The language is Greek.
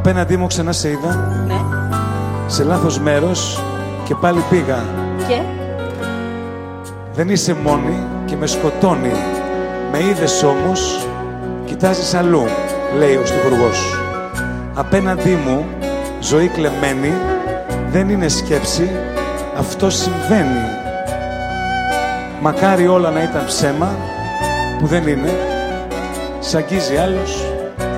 Απέναντί μου ξανά σε είδα. Ναι. Σε λάθος μέρος και πάλι πήγα. Και. Δεν είσαι μόνη και με σκοτώνει. Με είδες όμως, κοιτάζεις αλλού, λέει ο στιχουργός. Απέναντί μου, ζωή κλεμμένη, δεν είναι σκέψη, αυτό συμβαίνει. Μακάρι όλα να ήταν ψέμα, που δεν είναι. Σ' αγγίζει άλλος